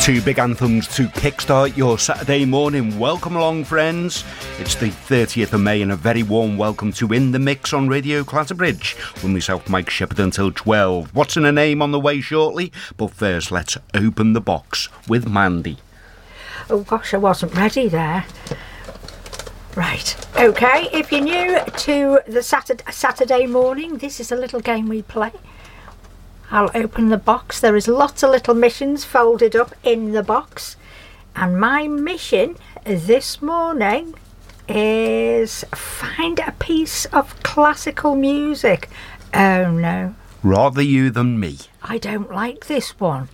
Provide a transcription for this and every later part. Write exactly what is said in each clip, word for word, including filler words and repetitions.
Two big anthems to kickstart your Saturday morning. Welcome along, friends. It's the thirtieth of May and a very warm welcome to In The Mix on Radio Clatterbridge with myself, Mike Shepherd, until twelve. What's in a name on the way shortly? But first, let's open the box with Mandy. Oh gosh, I wasn't ready there. Right, okay, if you're new to the Saturday, Saturday morning, this is a little game we play. I'll open the box. There is lots of little missions folded up in the box. And my mission this morning is find a piece of classical music. Oh no. Rather you than me. I don't like this one.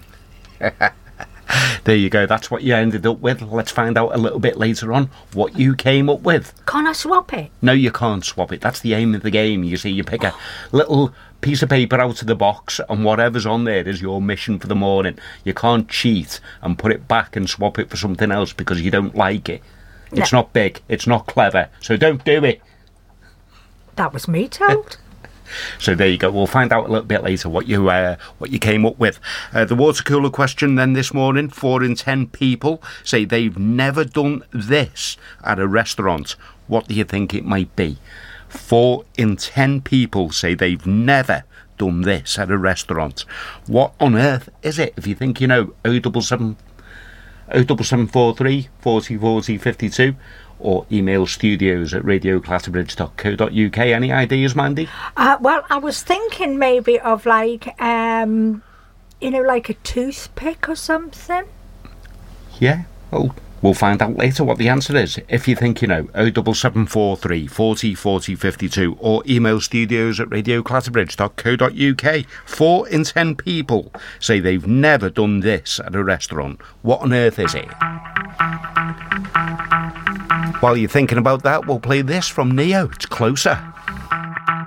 There you go, that's what you ended up with. Let's find out a little bit later on what you came up with. Can't I swap it? No, you can't swap it. That's the aim of the game. You see, you pick a little piece of paper out of the box and whatever's on there is your mission for the morning. You can't cheat and put it back and swap it for something else because you don't like it. It's no. not big, it's not clever, so don't do it. That was me told. So there you go. We'll find out a little bit later what you uh, what you came up with. Uh, the water cooler question then this morning. Four in ten people say they've never done this at a restaurant. What do you think it might be? Four in ten people say they've never done this at a restaurant. What on earth is it? If you think you know, oh double seven, oh double seven four three, forty forty fifty-two. Or email studios at radio clatterbridge dot co dot uk. Any ideas, Mandy? Uh, well, I was thinking maybe of like, um, you know, like a toothpick or something. Yeah, well, we'll find out later what the answer is. If you think you know, oh double seven four three, forty forty fifty-two. Or email studios at radio clatterbridge dot co dot uk. Four in ten people say they've never done this at a restaurant. What on earth is it? While you're thinking about that, we'll play this from Neo. It's Closer.